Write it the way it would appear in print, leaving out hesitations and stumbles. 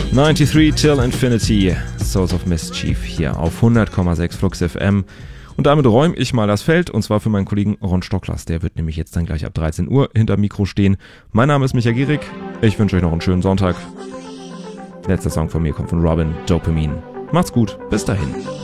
93 Till Infinity, Souls of Mischief hier auf 100,6 Flux FM. Und damit räume ich mal das Feld, und zwar für meinen Kollegen Ron Stocklers. Der wird nämlich jetzt dann gleich ab 13 Uhr hinterm Mikro stehen. Mein Name ist Michael Gierig. Ich wünsche euch noch einen schönen Sonntag. Letzter Song von mir kommt von Robin, Dopamine. Macht's gut, bis dahin.